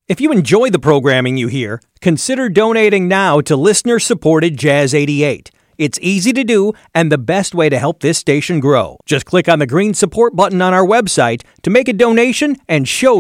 If you enjoy the programming you hear, consider donating now to listener-supported Jazz 88. It's easy to do and the best way to help this station grow. Just click on the green support button on our website to make a donation and show